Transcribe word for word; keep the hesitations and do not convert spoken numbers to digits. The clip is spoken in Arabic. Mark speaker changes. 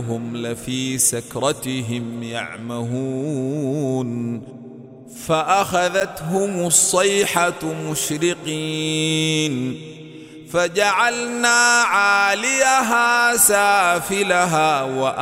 Speaker 1: هم لفي سكرتهم يعمهون فأخذتهم الصيحة مشرقين فجعلنا عاليها سافلها